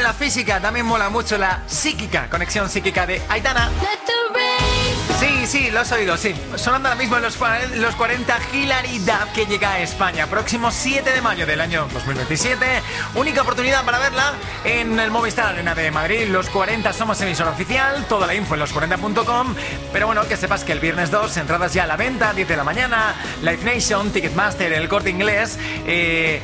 la física, también mola mucho la psíquica, conexión psíquica de Aitana. Sí, lo has oído, sí. Sonando ahora mismo en los 40, Hilaridad, que llega a España. Próximo 7 de mayo del año 2027. Única oportunidad para verla en el Movistar Arena de Madrid. Los 40 somos emisora oficial. Toda la info en los40.com. Pero bueno, que sepas que el viernes 2, entradas ya a la venta, 10 de la mañana. Live Nation, Ticketmaster, El Corte Inglés.